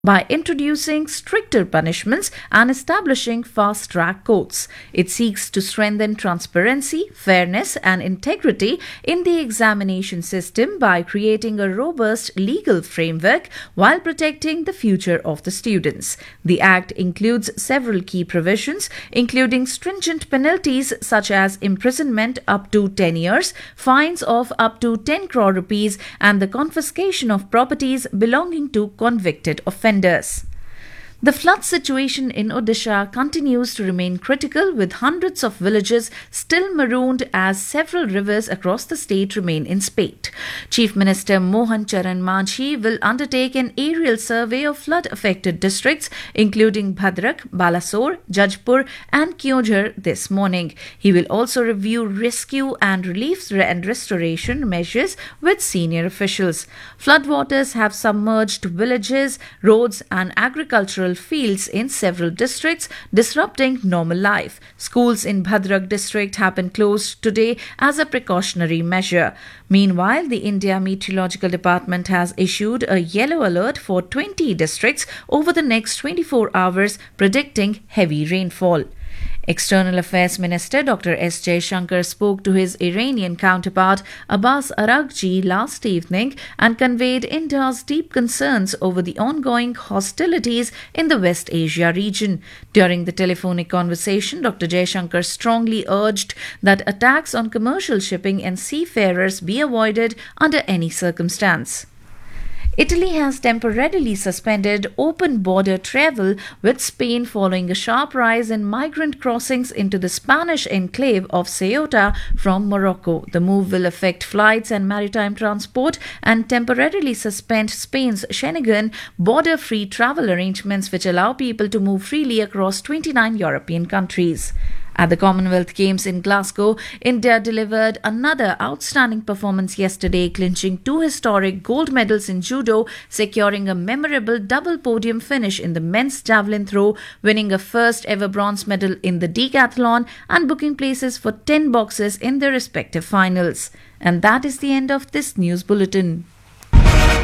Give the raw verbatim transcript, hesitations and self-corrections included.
by introducing stricter punishments and establishing fast track courts. It seeks to strengthen transparency, fairness, and integrity in the examination system by creating a robust legal framework while protecting the future of the students. The Act includes several key provisions, including stringent penalties such as imprisonment up to ten years, fines of up to ten crore rupees, and the confiscation of properties belonging to convicted offenders. The flood situation in Odisha continues to remain critical, with hundreds of villages still marooned as several rivers across the state remain in spate. Chief Minister Mohan Charan Manjhi will undertake an aerial survey of flood-affected districts including Bhadrak, Balasore, Jajpur and Kyojhar this morning. He will also review rescue and relief and restoration measures with senior officials. Floodwaters have submerged villages, roads and agricultural fields in several districts, disrupting normal life. Schools in Bhadrak district have been closed today as a precautionary measure. Meanwhile, the India Meteorological Department has issued a yellow alert for twenty districts over the next twenty-four hours, predicting heavy rainfall. External Affairs Minister Doctor S. Jaishankar spoke to his Iranian counterpart Abbas Araghchi last evening and conveyed India's deep concerns over the ongoing hostilities in the West Asia region. During the telephonic conversation, Doctor Jaishankar strongly urged that attacks on commercial shipping and seafarers be avoided under any circumstance. Italy has temporarily suspended open border travel with Spain following a sharp rise in migrant crossings into the Spanish enclave of Ceuta from Morocco. The move will affect flights and maritime transport and temporarily suspend Spain's Schengen border-free travel arrangements, which allow people to move freely across twenty-nine European countries. At the Commonwealth Games in Glasgow, India delivered another outstanding performance yesterday, clinching two historic gold medals in judo, securing a memorable double podium finish in the men's javelin throw, winning a first ever bronze medal in the decathlon, and booking places for ten boxes in their respective finals. And that is the end of this news bulletin.